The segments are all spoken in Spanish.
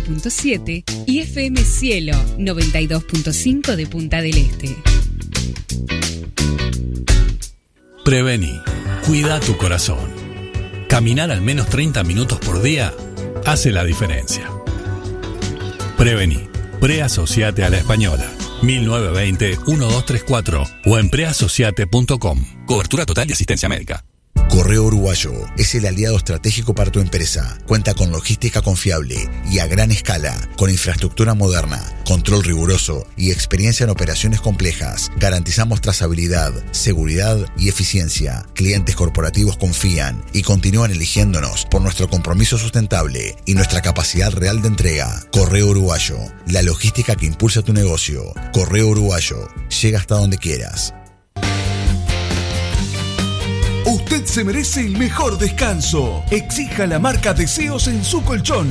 89.7 y FM Cielo 92.5 de Punta del Este. Prevení. Cuida tu corazón. Caminar al menos 30 minutos por día hace la diferencia. Prevení. Preasociate a la Española. 1920-1234 o en preasociate.com. Cobertura total de asistencia médica. Correo Uruguayo es el aliado estratégico para tu empresa. Cuenta con logística confiable y a gran escala, con infraestructura moderna, control riguroso y experiencia en operaciones complejas. Garantizamos trazabilidad, seguridad y eficiencia. Clientes corporativos confían y continúan eligiéndonos por nuestro compromiso sustentable y nuestra capacidad real de entrega. Correo Uruguayo, la logística que impulsa tu negocio. Correo Uruguayo, llega hasta donde quieras. Usted se merece el mejor descanso. Exija la marca Deseos en su colchón.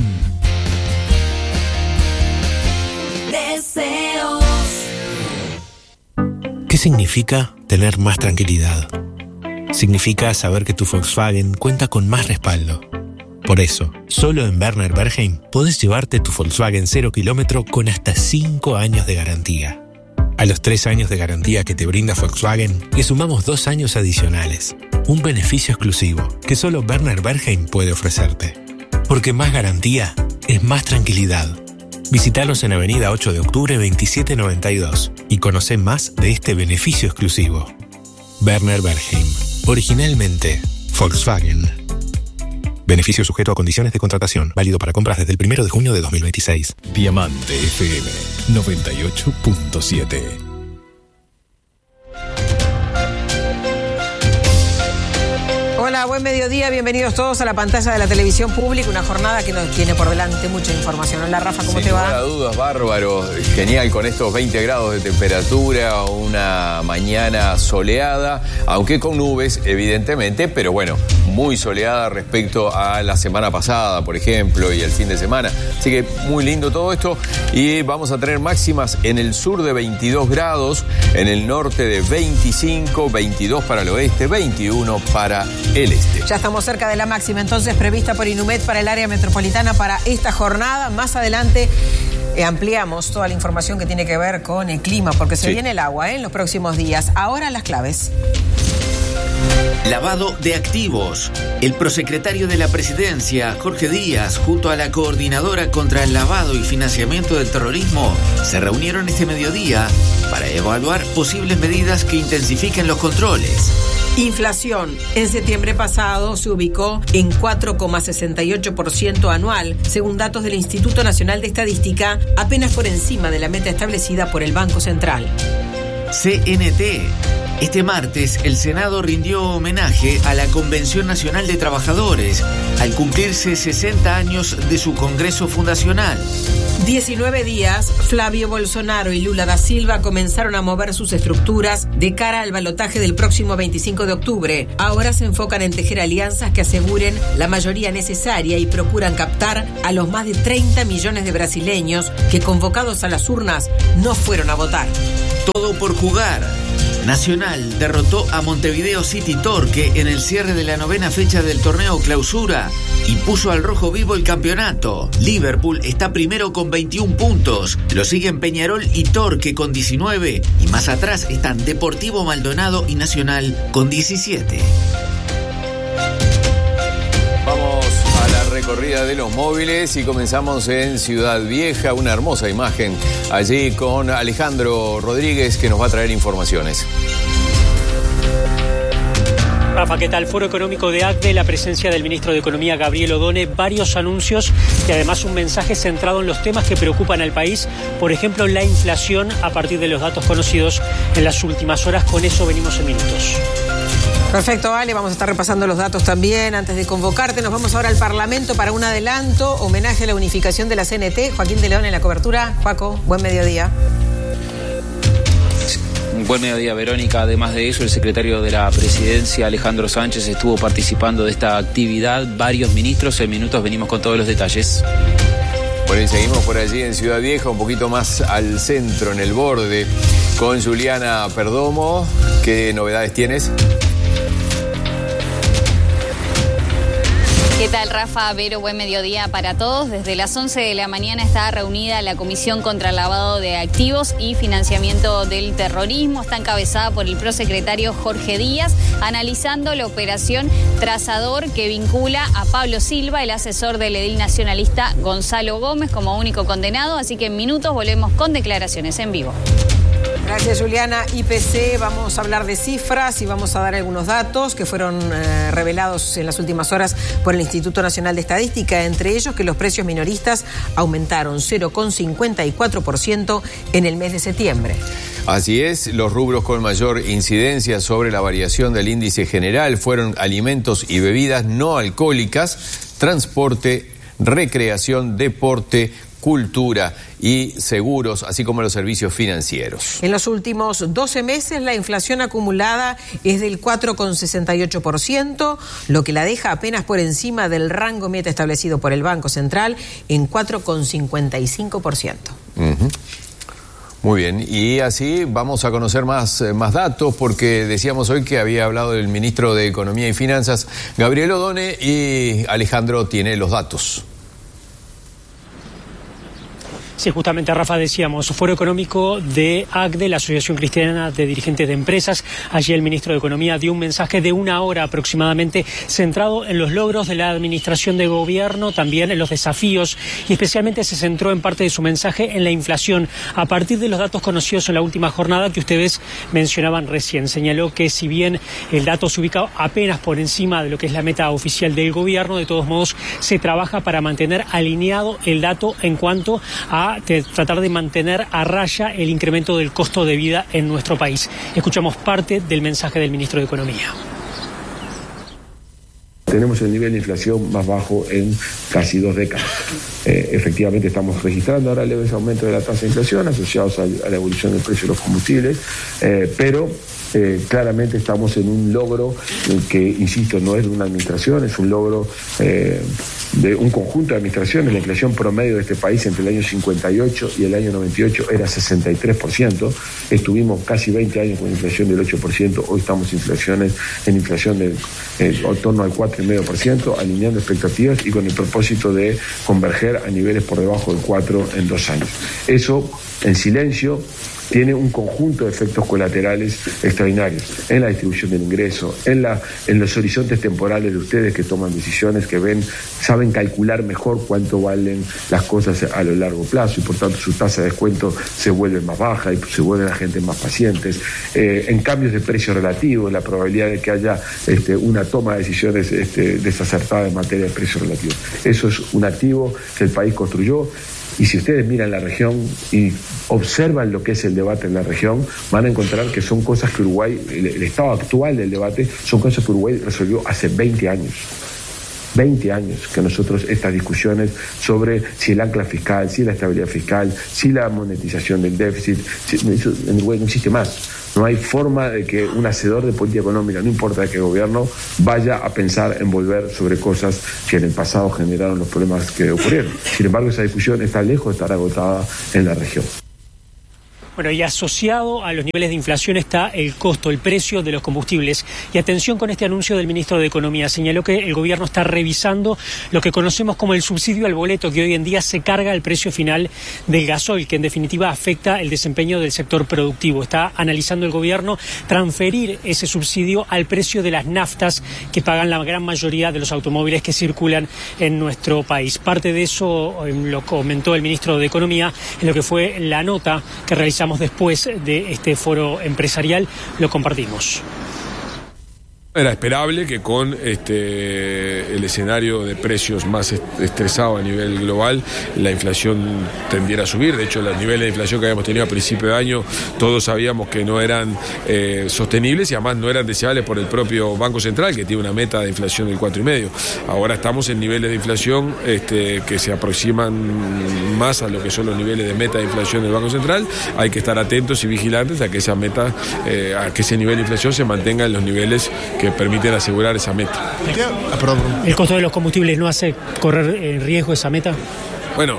Deseos. ¿Qué significa tener más tranquilidad? Significa saber que tu Volkswagen cuenta con más respaldo. Por eso, solo en Werner Bergheim podés llevarte tu Volkswagen 0 kilómetro con hasta 5 años de garantía. A los 3 años de garantía que te brinda Volkswagen, le sumamos 2 años adicionales. Un beneficio exclusivo que solo Werner Bergheim puede ofrecerte. Porque más garantía es más tranquilidad. Visítalos en Avenida 8 de Octubre 2792 y conocé más de este beneficio exclusivo. Werner Bergheim. Originalmente Volkswagen. Beneficio sujeto a condiciones de contratación. Válido para compras desde el 1 de junio de 2026. Diamante FM 98.7. Hola, buen mediodía, bienvenidos todos a la pantalla de la televisión pública, una jornada que nos tiene por delante mucha información. Hola Rafa, ¿cómo te va? Sin lugar a dudas, bárbaro, genial con estos 20 grados de temperatura, una mañana soleada, aunque con nubes evidentemente, pero bueno, muy soleada respecto a la semana pasada, por ejemplo, y el fin de semana. Así que muy lindo todo esto y vamos a tener máximas en el sur de 22 grados, en el norte de 25, 22 para el oeste, 21 para el este. Ya estamos cerca de la máxima entonces prevista por Inumet para el área metropolitana para esta jornada. Más adelante ampliamos toda la información que tiene que ver con el clima, porque se viene el agua en los próximos días. Ahora las claves. Lavado de activos. El prosecretario de la Presidencia, Jorge Díaz, junto a la coordinadora contra el lavado y financiamiento del terrorismo, se reunieron este mediodía para evaluar posibles medidas que intensifiquen los controles. Inflación. En septiembre pasado se ubicó en 4,68% anual, según datos del Instituto Nacional de Estadística, apenas por encima de la meta establecida por el Banco Central. CNT. Este martes, el Senado rindió homenaje a la Convención Nacional de Trabajadores, al cumplirse 60 años de su Congreso Fundacional. 19 días, Flavio Bolsonaro y Lula da Silva comenzaron a mover sus estructuras de cara al balotaje del próximo 25 de octubre. Ahora se enfocan en tejer alianzas que aseguren la mayoría necesaria y procuran captar a los más de 30 millones de brasileños que, convocados a las urnas, no fueron a votar. Todo por jugar. Nacional derrotó a Montevideo City Torque en el cierre de la 9ª fecha del torneo Clausura y puso al rojo vivo el campeonato. Liverpool está primero con 21 puntos, lo siguen Peñarol y Torque con 19 y más atrás están Deportivo Maldonado y Nacional con 17. Vamos a la recorrida de los móviles y comenzamos en Ciudad Vieja, una hermosa imagen allí con Alejandro Rodríguez que nos va a traer informaciones. Rafa, ¿qué tal? Foro Económico de ACDE, la presencia del ministro de Economía Gabriel Odone, varios anuncios y además un mensaje centrado en los temas que preocupan al país, por ejemplo la inflación a partir de los datos conocidos en las últimas horas. Con eso venimos en minutos. Perfecto, Ale, vamos a estar repasando los datos también. Antes de convocarte, nos vamos ahora al Parlamento para un adelanto, homenaje a la unificación de la CNT. Joaquín de León en la cobertura. Joaco, buen mediodía. Buen mediodía, Verónica. Además de eso, el secretario de la Presidencia, Alejandro Sánchez, estuvo participando de esta actividad. Varios ministros. En minutos venimos con todos los detalles. Bueno, y seguimos por allí en Ciudad Vieja, un poquito más al centro, en el borde, con Juliana Perdomo. ¿Qué novedades tienes? ¿Qué tal, Rafa? Vero, buen mediodía para todos. Desde las 11 de la mañana está reunida la Comisión contra el Lavado de Activos y Financiamiento del Terrorismo. Está encabezada por el prosecretario Jorge Díaz, analizando la operación Trazador que vincula a Pablo Silva, el asesor del edil nacionalista Gonzalo Gómez, como único condenado. Así que en minutos volvemos con declaraciones en vivo. Gracias, Juliana. IPC, vamos a hablar de cifras y vamos a dar algunos datos que fueron revelados en las últimas horas por el Instituto Nacional de Estadística, entre ellos que los precios minoristas aumentaron 0,54% en el mes de septiembre. Así es, los rubros con mayor incidencia sobre la variación del índice general fueron alimentos y bebidas no alcohólicas, transporte, recreación, deporte, cultura y seguros, así como los servicios financieros. En los últimos 12 meses la inflación acumulada es del 4,68%, lo que la deja apenas por encima del rango meta establecido por el Banco Central en 4,55%. Muy bien, y así vamos a conocer más datos, porque decíamos hoy que había hablado el ministro de Economía y Finanzas, Gabriel Odone, y Alejandro tiene los datos. Sí, justamente, Rafa, decíamos, Foro Económico de ACDE, la Asociación Cristiana de Dirigentes de Empresas. Allí el ministro de Economía dio un mensaje de 1 hora aproximadamente, centrado en los logros de la administración de gobierno, también en los desafíos, y especialmente se centró en parte de su mensaje en la inflación, a partir de los datos conocidos en la última jornada que ustedes mencionaban recién. Señaló que si bien el dato se ubica apenas por encima de lo que es la meta oficial del gobierno, de todos modos se trabaja para mantener alineado el dato en cuanto a tratar de mantener a raya el incremento del costo de vida en nuestro país. Escuchamos parte del mensaje del ministro de Economía. Tenemos el nivel de inflación más bajo en casi 2 décadas. Efectivamente estamos registrando ahora leves aumentos de la tasa de inflación asociados a la evolución del precio de los combustibles, pero claramente estamos en un logro que, insisto, no es de una administración, es un logro de un conjunto de administraciones. La inflación promedio de este país entre el año 58 y el año 98 era 63%. Estuvimos casi 20 años con inflación del 8%, hoy estamos en inflación de en torno al 4,5%, alineando expectativas y con el propósito de converger a niveles por debajo del 4 en 2 años. Eso, en silencio, tiene un conjunto de efectos colaterales extraordinarios en la distribución del ingreso, en los horizontes temporales de ustedes que toman decisiones, que saben calcular mejor cuánto valen las cosas a lo largo plazo y por tanto su tasa de descuento se vuelve más baja y se vuelven la gente más pacientes, en cambios de precio relativo, la probabilidad de que haya una toma de decisiones desacertada en materia de precio relativo. Eso es un activo que el país construyó. Y si ustedes miran la región y observan lo que es el debate en la región, van a encontrar que son cosas que Uruguay, el estado actual del debate, son cosas que Uruguay resolvió hace 20 años. 20 años que nosotros estas discusiones sobre si el ancla fiscal, si la estabilidad fiscal, si la monetización del déficit, en Uruguay no existe más. No hay forma de que un hacedor de política económica, no importa de qué gobierno, vaya a pensar en volver sobre cosas que en el pasado generaron los problemas que ocurrieron. Sin embargo, esa discusión está lejos de estar agotada en la región. Bueno, y asociado a los niveles de inflación está el costo, el precio de los combustibles. Y atención con este anuncio del ministro de Economía. Señaló que el gobierno está revisando lo que conocemos como el subsidio al boleto, que hoy en día se carga el precio final del gasoil, que en definitiva afecta el desempeño del sector productivo. Está analizando el gobierno transferir ese subsidio al precio de las naftas que pagan la gran mayoría de los automóviles que circulan en nuestro país. Parte de eso lo comentó el ministro de Economía en lo que fue la nota que realizamos después de este foro empresarial. Lo compartimos. Era esperable que con el escenario de precios más estresado a nivel global, la inflación tendiera a subir. De hecho, los niveles de inflación que habíamos tenido a principio de año, todos sabíamos que no eran sostenibles y además no eran deseables por el propio Banco Central, que tiene una meta de inflación del 4,5%. Ahora estamos en niveles de inflación que se aproximan más a lo que son los niveles de meta de inflación del Banco Central. Hay que estar atentos y vigilantes a que esa meta, a que ese nivel de inflación se mantenga en los niveles que permiten asegurar esa meta. ¿El costo de los combustibles no hace correr en riesgo esa meta? Bueno,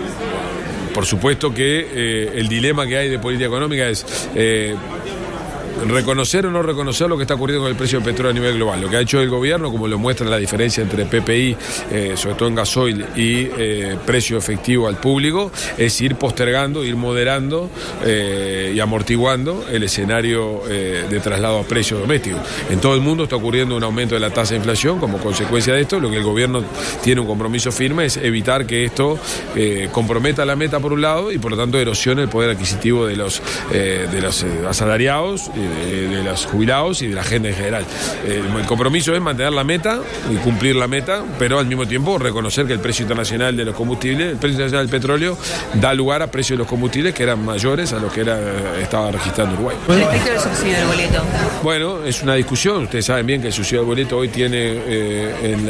por supuesto que el dilema que hay de política económica es reconocer o no reconocer lo que está ocurriendo con el precio del petróleo a nivel global. Lo que ha hecho el gobierno, como lo muestra la diferencia entre PPI, sobre todo en gasoil, y precio efectivo al público, es ir postergando, ir moderando y amortiguando el escenario de traslado a precios domésticos. En todo el mundo está ocurriendo un aumento de la tasa de inflación como consecuencia de esto. Lo que el gobierno tiene un compromiso firme es evitar que esto comprometa la meta por un lado y por lo tanto erosione el poder adquisitivo de los asalariados, de los jubilados y de la gente en general. El compromiso es mantener la meta y cumplir la meta, pero al mismo tiempo reconocer que el precio internacional de los combustibles, el precio internacional del petróleo, da lugar a precios de los combustibles que eran mayores a los que estaba registrando Uruguay. Respecto al subsidio del boleto. Bueno, es una discusión. Ustedes saben bien que el subsidio del boleto hoy tiene en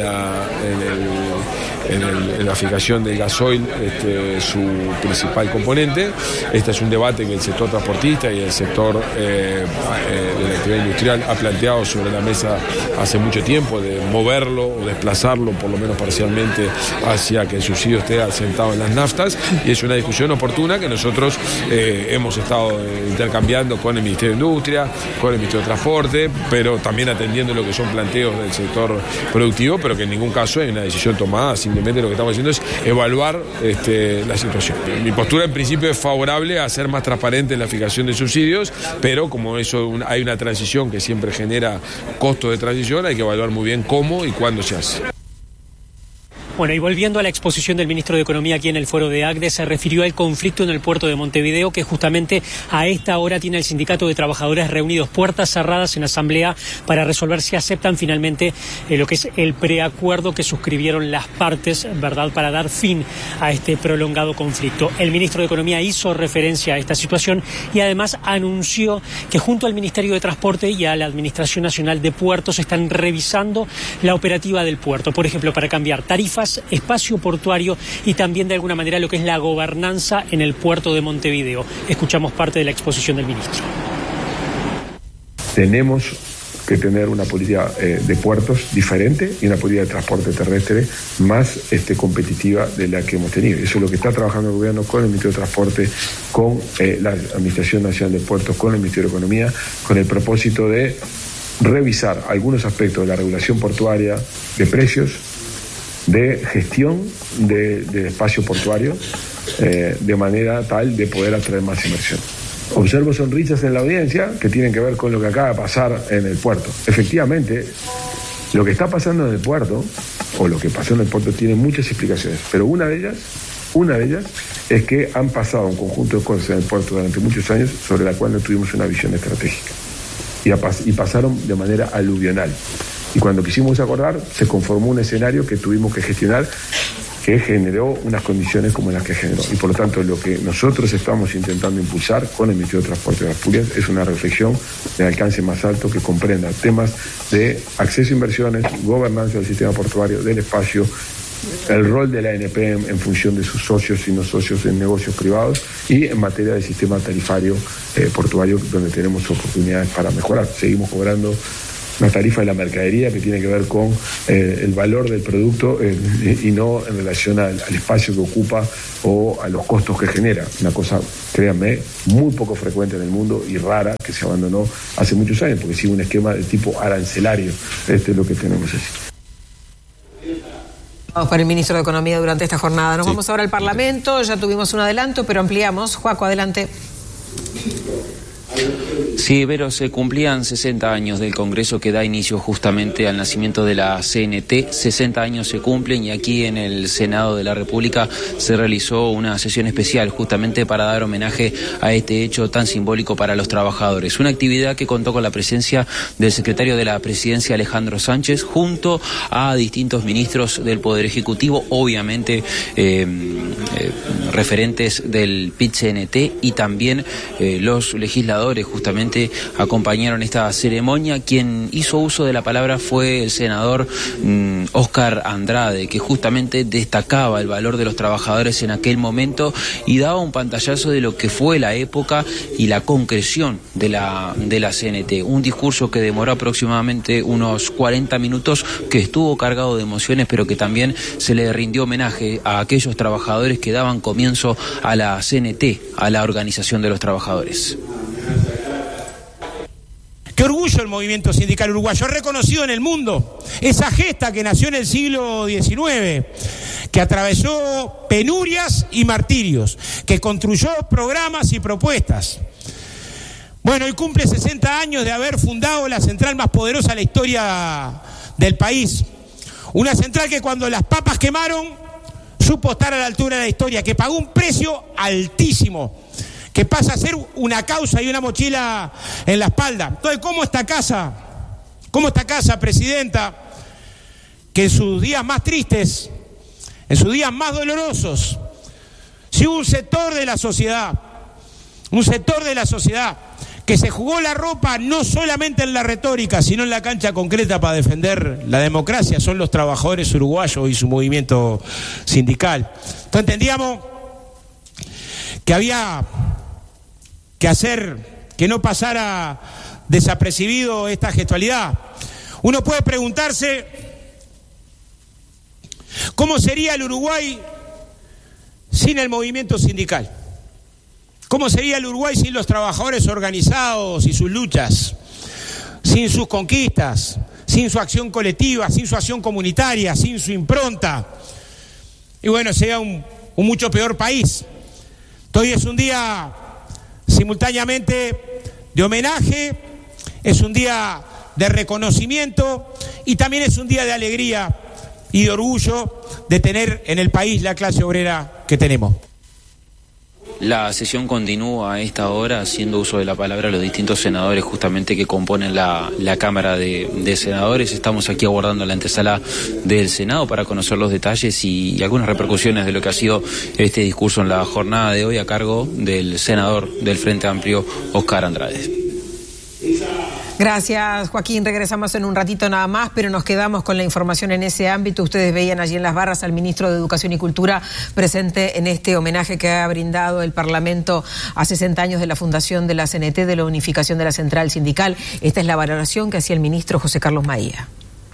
la fijación del gasoil su principal componente. Este es un debate que el sector transportista y el sector de la actividad industrial ha planteado sobre la mesa hace mucho tiempo, de moverlo o desplazarlo por lo menos parcialmente hacia que el subsidio esté asentado en las naftas, y es una discusión oportuna que nosotros hemos estado intercambiando con el Ministerio de Industria, con el Ministerio de Transporte, pero también atendiendo lo que son planteos del sector productivo, pero que en ningún caso hay una decisión tomada. Simplemente lo que estamos haciendo es evaluar la situación. Mi postura en principio es favorable a ser más transparente en la fijación de subsidios, pero como eso hay una transición que siempre genera costos de transición, hay que evaluar muy bien cómo y cuándo se hace. Bueno, y volviendo a la exposición del ministro de Economía aquí en el foro de ACDE, se refirió al conflicto en el puerto de Montevideo, que justamente a esta hora tiene el Sindicato de Trabajadores reunidos puertas cerradas en asamblea para resolver si aceptan finalmente lo que es el preacuerdo que suscribieron las partes, ¿verdad?, para dar fin a este prolongado conflicto. El ministro de Economía hizo referencia a esta situación y además anunció que junto al Ministerio de Transporte y a la Administración Nacional de Puertos están revisando la operativa del puerto, por ejemplo, para cambiar tarifas, espacio portuario y también de alguna manera lo que es la gobernanza en el puerto de Montevideo. Escuchamos parte de la exposición del ministro. Tenemos que tener una política de puertos diferente y una política de transporte terrestre más competitiva de la que hemos tenido. Eso es lo que está trabajando el gobierno con el Ministerio de Transporte, con la Administración Nacional de Puertos, con el Ministerio de Economía, con el propósito de revisar algunos aspectos de la regulación portuaria, de precios, de gestión de espacio portuario, de manera tal de poder atraer más inversión. Observo sonrisas en la audiencia que tienen que ver con lo que acaba de pasar en el puerto. Efectivamente, lo que está pasando en el puerto, o lo que pasó en el puerto, tiene muchas explicaciones, pero una de ellas es que han pasado un conjunto de cosas en el puerto durante muchos años sobre la cual no tuvimos una visión estratégica, y pasaron de manera aluvional. Y cuando quisimos acordar, se conformó un escenario que tuvimos que gestionar, que generó unas condiciones como las que generó. Y por lo tanto, lo que nosotros estamos intentando impulsar con el Ministerio de Transporte de Asturias es una reflexión de alcance más alto que comprenda temas de acceso a inversiones, gobernanza del sistema portuario, del espacio, el rol de la ANP en función de sus socios y no socios en negocios privados, y en materia de sistema tarifario portuario, donde tenemos oportunidades para mejorar. Seguimos cobrando una tarifa de la mercadería que tiene que ver con el valor del producto y no en relación al espacio que ocupa o a los costos que genera. Una cosa, créanme, muy poco frecuente en el mundo y rara, que se abandonó hace muchos años, porque sigue un esquema de tipo arancelario. Este es lo que tenemos así. Vamos con el ministro de Economía durante esta jornada. Nos vamos ahora al Parlamento, ya tuvimos un adelanto, pero ampliamos. Joaco, adelante. Sí, Vero, se cumplían 60 años del Congreso que da inicio justamente al nacimiento de la CNT. 60 años se cumplen y aquí en el Senado de la República se realizó una sesión especial justamente para dar homenaje a este hecho tan simbólico para los trabajadores. Una actividad que contó con la presencia del secretario de la Presidencia, Alejandro Sánchez, junto a distintos ministros del Poder Ejecutivo, obviamente referentes del PIT-CNT y también los legisladores justamente acompañaron esta ceremonia. Quien hizo uso de la palabra fue el senador Óscar Andrade, que justamente destacaba el valor de los trabajadores en aquel momento y daba un pantallazo de lo que fue la época y la concreción de la CNT. Un discurso que demoró aproximadamente unos 40 minutos, que estuvo cargado de emociones, pero que también se le rindió homenaje a aquellos trabajadores que daban comienzo a la CNT, a la Organización de los Trabajadores. orgullo el movimiento sindical uruguayo, reconocido en el mundo. Esa gesta que nació en el siglo XIX, que atravesó penurias y martirios, que construyó programas y propuestas. Bueno, hoy cumple 60 años de haber fundado la central más poderosa de la historia del país. Una central que cuando las papas quemaron, supo estar a la altura de la historia, que pagó un precio altísimo, que pasa a ser una causa y una mochila en la espalda. Entonces, ¿cómo esta casa, presidenta, que en sus días más tristes, en sus días más dolorosos, si hubo un sector de la sociedad que se jugó la ropa no solamente en la retórica, sino en la cancha concreta para defender la democracia, son los trabajadores uruguayos y su movimiento sindical. Entonces entendíamos que había que hacer que no pasara desapercibido esta gestualidad. Uno puede preguntarse cómo sería el Uruguay sin el movimiento sindical. ¿Cómo sería el Uruguay sin los trabajadores organizados y sus luchas? Sin sus conquistas, sin su acción colectiva, sin su acción comunitaria, sin su impronta. Y bueno, sería un mucho peor país. Hoy es un día simultáneamente de homenaje, es un día de reconocimiento y también es un día de alegría y de orgullo de tener en el país la clase obrera que tenemos. La sesión continúa a esta hora haciendo uso de la palabra los distintos senadores justamente que componen la Cámara de Senadores. Estamos aquí aguardando la antesala del Senado para conocer los detalles y algunas repercusiones de lo que ha sido este discurso en la jornada de hoy a cargo del senador del Frente Amplio, Óscar Andrade. Gracias, Joaquín. Regresamos en un ratito nada más, pero nos quedamos con la información en ese ámbito. Ustedes veían allí en las barras al ministro de Educación y Cultura presente en este homenaje que ha brindado el Parlamento a 60 años de la fundación de la CNT, de la unificación de la central sindical. Esta es la valoración que hacía el ministro José Carlos Maía.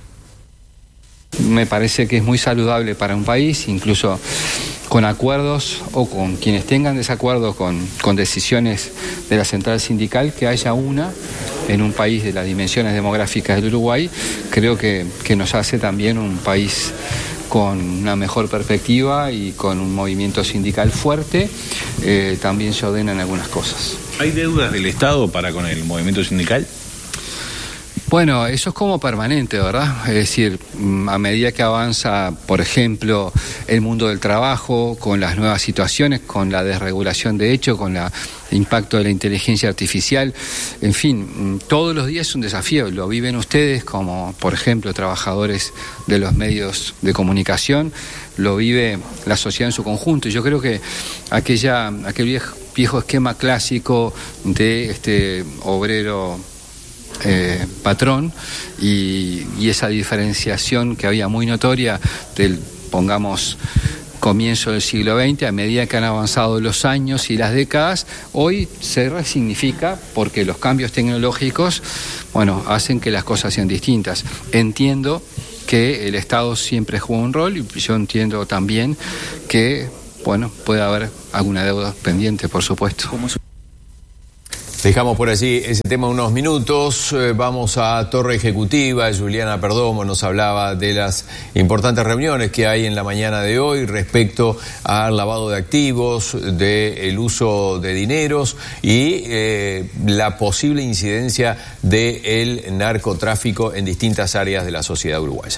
Me parece que es muy saludable para un país, incluso con acuerdos o con quienes tengan desacuerdo con decisiones de la central sindical, que haya una en un país de las dimensiones demográficas del Uruguay. Creo que nos hace también un país con una mejor perspectiva y con un movimiento sindical fuerte. También se ordenan algunas cosas. ¿Hay deudas del Estado para con el movimiento sindical? Bueno, eso es como permanente, ¿verdad? Es decir, a medida que avanza, por ejemplo, el mundo del trabajo, con las nuevas situaciones, con la desregulación de hecho, con el impacto de la inteligencia artificial, en fin, todos los días es un desafío. Lo viven ustedes como, por ejemplo, trabajadores de los medios de comunicación, lo vive la sociedad en su conjunto. Y yo creo que aquel viejo esquema clásico de este obrero patrón y esa diferenciación que había muy notoria del, pongamos, comienzo del siglo XX, a medida que han avanzado los años y las décadas, hoy se resignifica porque los cambios tecnológicos, bueno, hacen que las cosas sean distintas. Entiendo que el Estado siempre juega un rol y yo entiendo también que, bueno, puede haber alguna deuda pendiente, por supuesto. Dejamos por allí ese tema unos minutos, vamos a Torre Ejecutiva. Juliana Perdomo nos hablaba de las importantes reuniones que hay en la mañana de hoy respecto al lavado de activos, del uso de dineros y la posible incidencia del narcotráfico en distintas áreas de la sociedad uruguaya.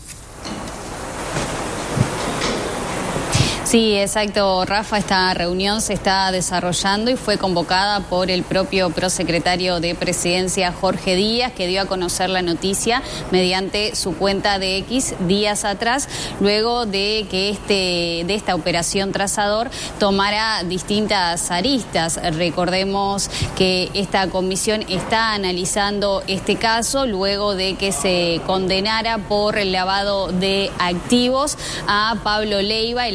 Sí, exacto, Rafa. Esta reunión se está desarrollando y fue convocada por el propio prosecretario de Presidencia, Jorge Díaz, que dio a conocer la noticia mediante su cuenta de X días atrás, luego de que de esta operación Trazador tomara distintas aristas. Recordemos que esta comisión está analizando este caso luego de que se condenara por el lavado de activos a Pablo Leiva, el asesor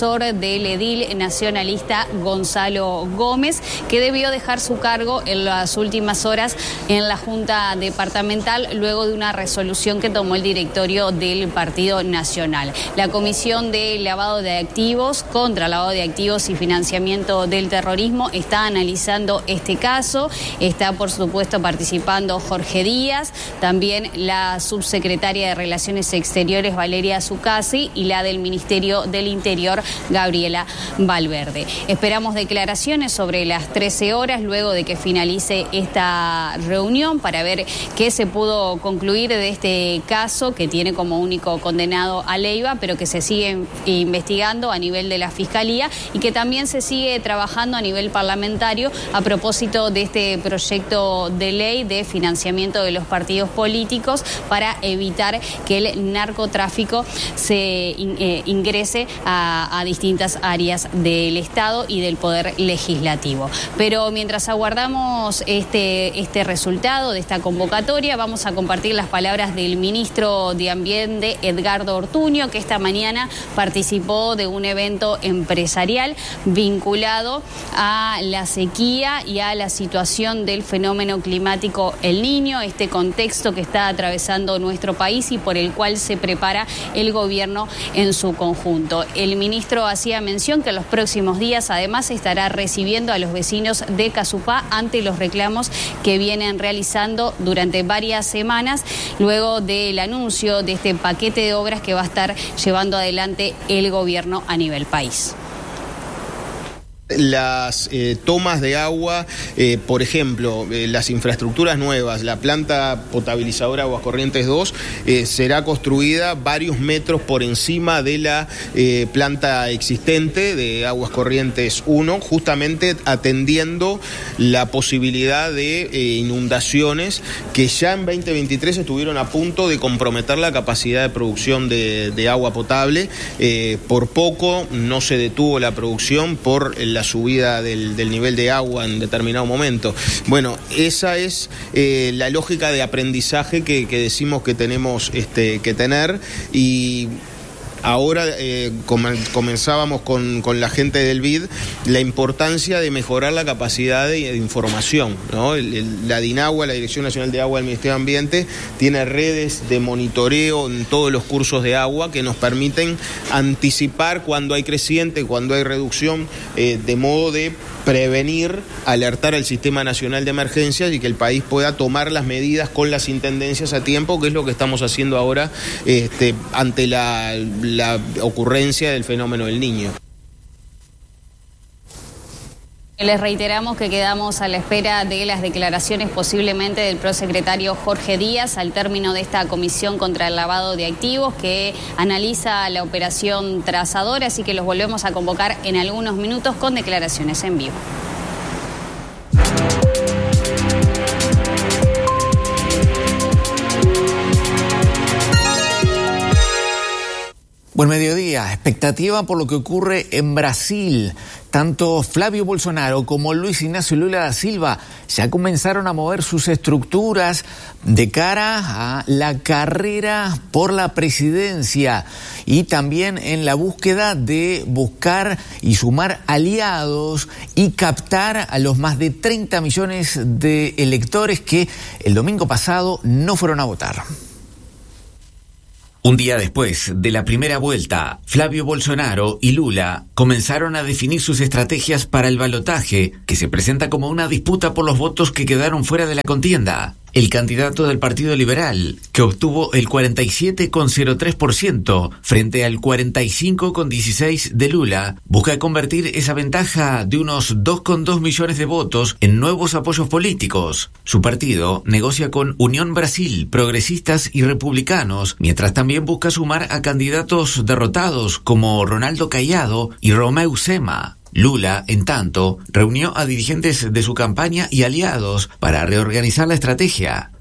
asesor del edil nacionalista Gonzalo Gómez, que debió dejar su cargo en las últimas horas en la Junta Departamental luego de una resolución que tomó el directorio del Partido Nacional. La Comisión de Lavado de Activos, contra lavado de activos y financiamiento del terrorismo, está analizando este caso. Está, por supuesto, participando Jorge Díaz, también la subsecretaria de Relaciones Exteriores Valeria Zuccasi y la del Ministerio del Interior Gabriela Valverde. Esperamos declaraciones sobre las 13 horas luego de que finalice esta reunión para ver qué se pudo concluir de este caso, que tiene como único condenado a Leiva, pero que se sigue investigando a nivel de la Fiscalía y que también se sigue trabajando a nivel parlamentario a propósito de este proyecto de ley de financiamiento de los partidos políticos para evitar que el narcotráfico se ingrese a distintas áreas del Estado y del Poder Legislativo. Pero mientras aguardamos este resultado de esta convocatoria, vamos a compartir las palabras del ministro de Ambiente, Edgardo Ortuño, que esta mañana participó de un evento empresarial vinculado a la sequía y a la situación del fenómeno climático El Niño, este contexto que está atravesando nuestro país y por el cual se prepara el gobierno en su conjunto. El ministro hacía mención que en los próximos días además estará recibiendo a los vecinos de Casupá ante los reclamos que vienen realizando durante varias semanas luego del anuncio de este paquete de obras que va a estar llevando adelante el gobierno a nivel país. Las tomas de agua, por ejemplo, las infraestructuras nuevas, la planta potabilizadora Aguas Corrientes 2 será construida varios metros por encima de la planta existente de Aguas Corrientes 1, justamente atendiendo la posibilidad de inundaciones que ya en 2023 estuvieron a punto de comprometer la capacidad de producción de agua potable. Por poco no se detuvo la producción por la subida del nivel de agua en determinado momento. Bueno, esa es la lógica de aprendizaje que decimos que tenemos que tener. Y ahora comenzábamos con la gente del BID la importancia de mejorar la capacidad de información, ¿no? La DINAGUA, la Dirección Nacional de Agua del Ministerio de Ambiente, tiene redes de monitoreo en todos los cursos de agua que nos permiten anticipar cuando hay creciente, cuando hay reducción, de modo de prevenir, alertar al Sistema Nacional de Emergencias y que el país pueda tomar las medidas con las intendencias a tiempo, que es lo que estamos haciendo ahora ante la ocurrencia del fenómeno del Niño. Les reiteramos que quedamos a la espera de las declaraciones posiblemente del prosecretario Jorge Díaz al término de esta comisión contra el lavado de activos que analiza la operación trazadora, así que los volvemos a convocar en algunos minutos con declaraciones en vivo. Buen mediodía. Expectativa por lo que ocurre en Brasil. Tanto Flavio Bolsonaro como Luis Ignacio Lula da Silva ya comenzaron a mover sus estructuras de cara a la carrera por la presidencia y también en la búsqueda de buscar y sumar aliados y captar a los más de 30 millones de electores que el domingo pasado no fueron a votar. Un día después de la primera vuelta, Flavio Bolsonaro y Lula comenzaron a definir sus estrategias para el balotaje, que se presenta como una disputa por los votos que quedaron fuera de la contienda. El candidato del Partido Liberal, que obtuvo el 47,03% frente al 45,16% de Lula, busca convertir esa ventaja de unos 2,2 millones de votos en nuevos apoyos políticos. Su partido negocia con Unión Brasil, progresistas y republicanos, mientras también busca sumar a candidatos derrotados como Ronaldo Caiado y Romeu Zema. Lula, en tanto, reunió a dirigentes de su campaña y aliados para reorganizar la estrategia.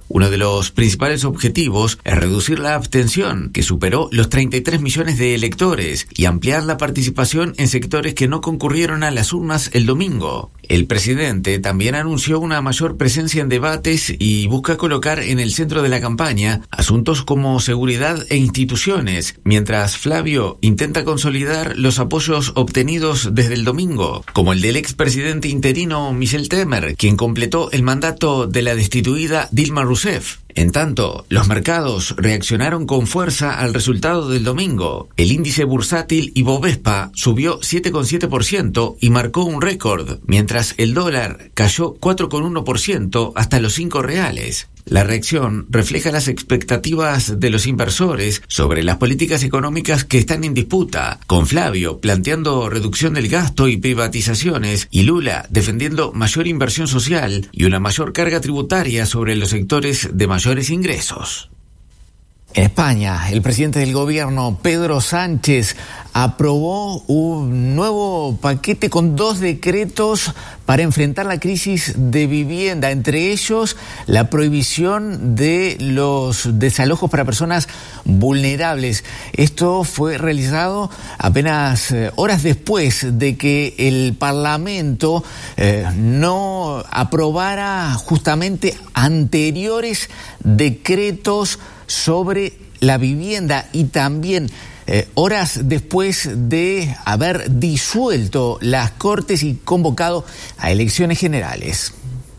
Uno de los principales objetivos es reducir la abstención, que superó los 33 millones de electores, y ampliar la participación en sectores que no concurrieron a las urnas el domingo. El presidente también anunció una mayor presencia en debates y busca colocar en el centro de la campaña asuntos como seguridad e instituciones, mientras Flavio intenta consolidar los apoyos obtenidos desde el domingo, como el del expresidente interino Michel Temer, quien completó el mandato de la destituida Dilma Rousseff. En tanto, los mercados reaccionaron con fuerza al resultado del domingo. El índice bursátil Ibovespa subió 7,7% y marcó un récord, mientras el dólar cayó 4,1% hasta los 5 reales. La reacción refleja las expectativas de los inversores sobre las políticas económicas que están en disputa, con Flavio planteando reducción del gasto y privatizaciones y Lula defendiendo mayor inversión social y una mayor carga tributaria sobre los sectores de mayores ingresos. En España, el presidente del gobierno, Pedro Sánchez, aprobó un nuevo paquete con 2 decretos para enfrentar la crisis de vivienda, entre ellos la prohibición de los desalojos para personas vulnerables. Esto fue realizado apenas horas después de que el Parlamento no aprobara justamente anteriores decretos sobre la vivienda y también horas después de haber disuelto las Cortes y convocado a elecciones generales.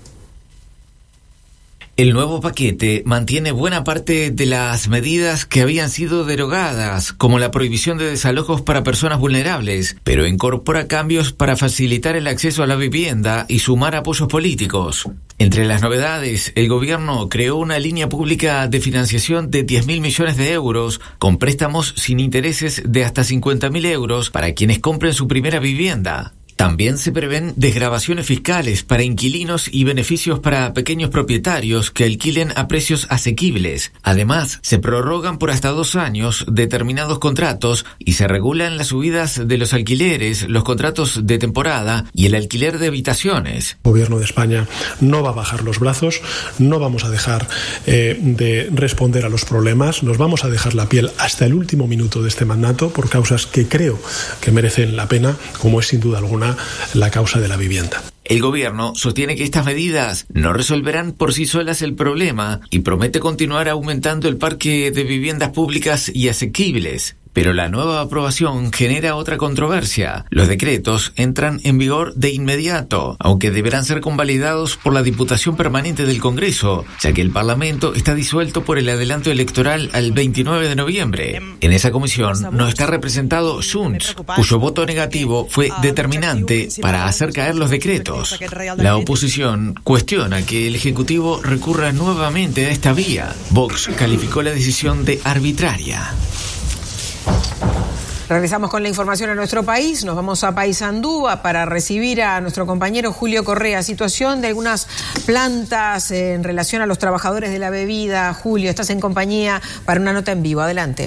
El nuevo paquete mantiene buena parte de las medidas que habían sido derogadas, como la prohibición de desalojos para personas vulnerables, pero incorpora cambios para facilitar el acceso a la vivienda y sumar apoyos políticos. Entre las novedades, el gobierno creó una línea pública de financiación de 10.000 millones de euros, con préstamos sin intereses de hasta 50.000 euros para quienes compren su primera vivienda. También se prevén desgravaciones fiscales para inquilinos y beneficios para pequeños propietarios que alquilen a precios asequibles. Además, se prorrogan por hasta 2 años determinados contratos y se regulan las subidas de los alquileres, los contratos de temporada y el alquiler de habitaciones. El gobierno de España no va a bajar los brazos, no vamos a dejar de responder a los problemas, nos vamos a dejar la piel hasta el último minuto de este mandato por causas que creo que merecen la pena, como es sin duda alguna la causa de la vivienda. El gobierno sostiene que estas medidas no resolverán por sí solas el problema y promete continuar aumentando el parque de viviendas públicas y asequibles. Pero la nueva aprobación genera otra controversia. Los decretos entran en vigor de inmediato, aunque deberán ser convalidados por la Diputación Permanente del Congreso, ya que el Parlamento está disuelto por el adelanto electoral al 29 de noviembre. En esa comisión no está representado Junts, cuyo voto negativo fue determinante para hacer caer los decretos. La oposición cuestiona que el Ejecutivo recurra nuevamente a esta vía. Vox calificó la decisión de arbitraria. Regresamos con la información a nuestro país. Nos vamos a Paysandú para recibir a nuestro compañero Julio Correa. Situación de algunas plantas en relación a los trabajadores de la bebida. Julio, estás en compañía para una nota en vivo. Adelante.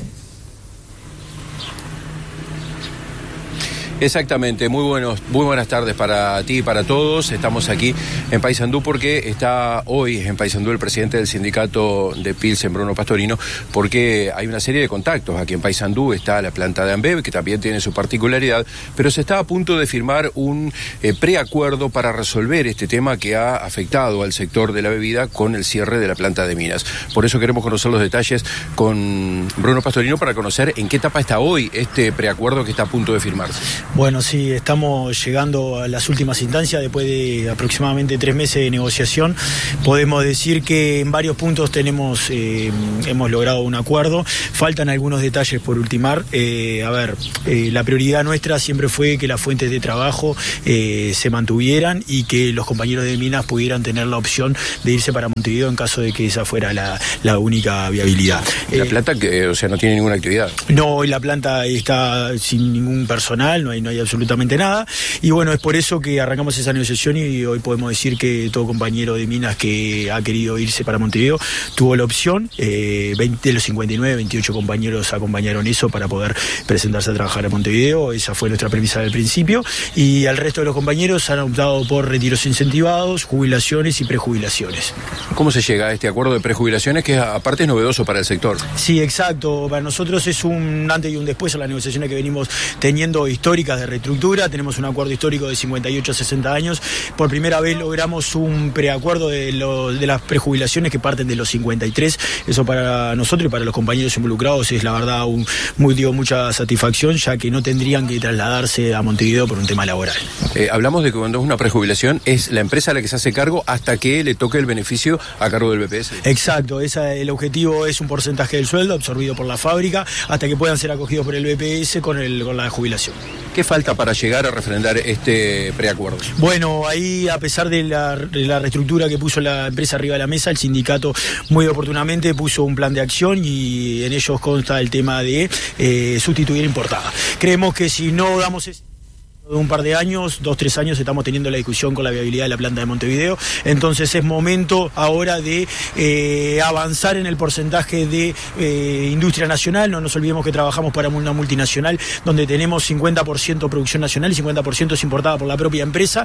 Exactamente, muy buenas tardes para ti y para todos. Estamos aquí en Paysandú porque está hoy en Paysandú el presidente del sindicato de Pilsen, Bruno Pastorino, porque hay una serie de contactos. Aquí en Paysandú está la planta de Ambev, que también tiene su particularidad, pero se está a punto de firmar un preacuerdo para resolver este tema que ha afectado al sector de la bebida con el cierre de la planta de Minas. Por eso queremos conocer los detalles con Bruno Pastorino para conocer en qué etapa está hoy este preacuerdo que está a punto de firmarse. Bueno, sí, estamos llegando a las últimas instancias después de aproximadamente 3 meses de negociación. Podemos decir que en varios puntos hemos logrado un acuerdo. Faltan algunos detalles por ultimar. La prioridad nuestra siempre fue que las fuentes de trabajo se mantuvieran y que los compañeros de Minas pudieran tener la opción de irse para Montevideo en caso de que esa fuera la única viabilidad. La planta no tiene ninguna actividad. No, hoy la planta está sin ningún personal, no hay hay absolutamente nada. Y bueno, es por eso que arrancamos esa negociación y hoy podemos decir que todo compañero de Minas que ha querido irse para Montevideo tuvo la opción. 20 de los 59, 28 compañeros acompañaron eso para poder presentarse a trabajar a Montevideo. Esa fue nuestra premisa del principio. Y el resto de los compañeros han optado por retiros incentivados, jubilaciones y prejubilaciones. ¿Cómo se llega a este acuerdo de prejubilaciones que aparte es novedoso para el sector? Sí, exacto. Para nosotros es un antes y un después en las negociaciones que venimos teniendo históricas de reestructura. Tenemos un acuerdo histórico de 58 a 60 años. Por primera vez logramos un preacuerdo de las prejubilaciones que parten de los 53. Eso para nosotros y para los compañeros involucrados es la verdad mucha satisfacción, ya que no tendrían que trasladarse a Montevideo por un tema laboral. Hablamos de que cuando es una prejubilación es la empresa la que se hace cargo hasta que le toque el beneficio a cargo del BPS. Exacto, el objetivo es un porcentaje del sueldo absorbido por la fábrica hasta que puedan ser acogidos por el BPS con la jubilación. ¿Qué falta para llegar a refrendar este preacuerdo? Bueno, ahí a pesar de la reestructura que puso la empresa arriba de la mesa, el sindicato muy oportunamente puso un plan de acción y en ellos consta el tema de sustituir importada. Creemos que si no damos de un par de años, 2-3 años, estamos teniendo la discusión con la viabilidad de la planta de Montevideo. Entonces es momento ahora de avanzar en el porcentaje de industria nacional. No nos olvidemos que trabajamos para una multinacional donde tenemos 50% producción nacional y 50% es importada por la propia empresa.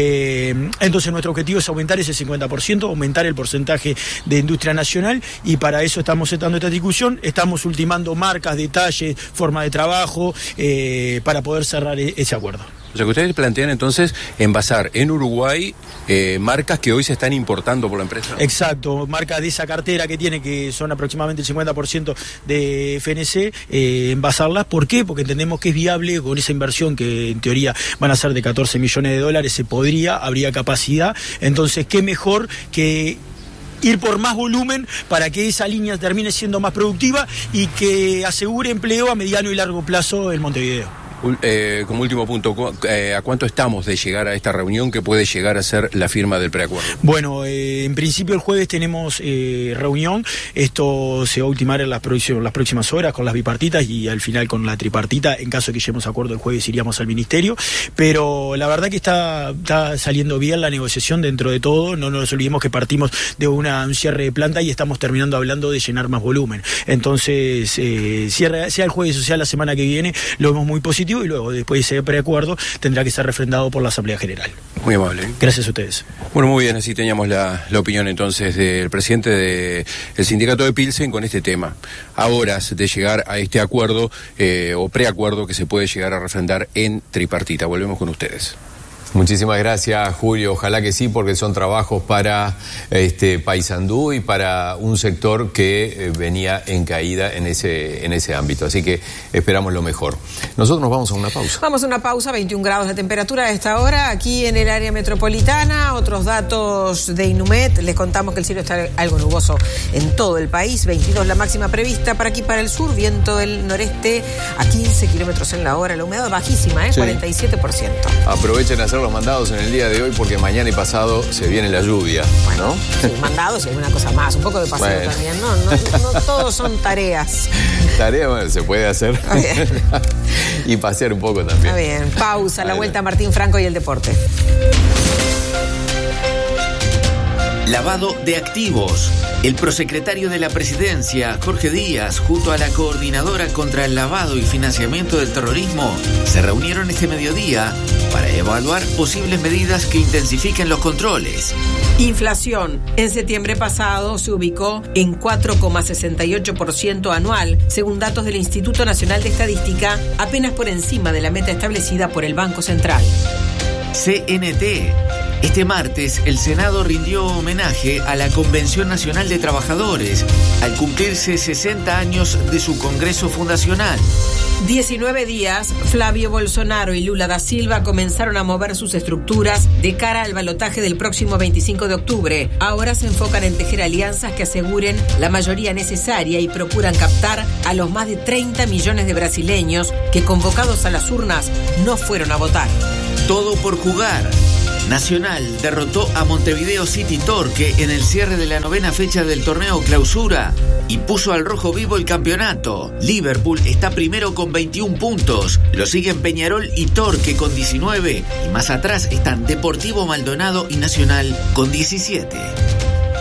Entonces nuestro objetivo es aumentar ese 50%, aumentar el porcentaje de industria nacional, y para eso estamos dando esta discusión. Estamos ultimando marcas, detalles, forma de trabajo para poder cerrar ese acuerdo. O sea que ustedes plantean entonces envasar en Uruguay marcas que hoy se están importando por la empresa. Exacto, marcas de esa cartera que tiene, que son aproximadamente el 50% de FNC, envasarlas. ¿Por qué? Porque entendemos que es viable con esa inversión que en teoría van a ser de $14 millones, habría capacidad. Entonces, ¿qué mejor que ir por más volumen para que esa línea termine siendo más productiva y que asegure empleo a mediano y largo plazo en Montevideo? Como último punto, ¿a cuánto estamos de llegar a esta reunión que puede llegar a ser la firma del preacuerdo? Bueno, en principio el jueves tenemos reunión. Esto se va a ultimar en las próximas horas con las bipartitas y al final con la tripartita. En caso de que lleguemos a acuerdo el jueves iríamos al ministerio. Pero la verdad que está saliendo bien la negociación dentro de todo. No nos olvidemos que partimos de un cierre de planta y estamos terminando hablando de llenar más volumen. Entonces, sea el jueves o sea la semana que viene, lo vemos muy positivo. Y luego, después de ese preacuerdo, tendrá que ser refrendado por la Asamblea General. Muy amable. Gracias a ustedes. Bueno, muy bien, así teníamos la opinión entonces del presidente del sindicato de Pilsen con este tema. A horas de llegar a este acuerdo o preacuerdo que se puede llegar a refrendar en tripartita. Volvemos con ustedes. Muchísimas gracias, Julio. Ojalá que sí, porque son trabajos para Paysandú y para un sector que venía en caída en ese ámbito. Así que esperamos lo mejor. Nosotros nos vamos a una pausa. Vamos a una pausa, 21 grados de temperatura a esta hora aquí en el área metropolitana. Otros datos de Inumet. Les contamos que el cielo está algo nuboso en todo el país. 22 la máxima prevista para aquí, para el sur. Viento del noreste a 15 kilómetros en la hora. La humedad bajísima, sí. 47%. Aprovechen a hacer los mandados en el día de hoy porque mañana y pasado se viene la lluvia, ¿no? Sí, mandados y alguna cosa más, un poco de paseo también, no todos son tareas. Tareas, bueno, se puede hacer. Y pasear un poco también. Está bien, pausa, la vuelta a Martín Franco y el deporte. Lavado de activos. El prosecretario de la Presidencia, Jorge Díaz, junto a la coordinadora contra el lavado y financiamiento del terrorismo, se reunieron este mediodía para evaluar posibles medidas que intensifiquen los controles. Inflación. En septiembre pasado se ubicó en 4,68% anual, según datos del Instituto Nacional de Estadística, apenas por encima de la meta establecida por el Banco Central. CNT. Este martes, el Senado rindió homenaje a la Convención Nacional de Trabajadores al cumplirse 60 años de su Congreso Fundacional. 19 días, Flavio Bolsonaro y Lula da Silva comenzaron a mover sus estructuras de cara al balotaje del próximo 25 de octubre. Ahora se enfocan en tejer alianzas que aseguren la mayoría necesaria y procuran captar a los más de 30 millones de brasileños que, convocados a las urnas, no fueron a votar. Todo por jugar. Nacional derrotó a Montevideo City Torque en el cierre de la 9ª fecha del torneo Clausura y puso al rojo vivo el campeonato. Liverpool está primero con 21 puntos, lo siguen Peñarol y Torque con 19 y más atrás están Deportivo Maldonado y Nacional con 17.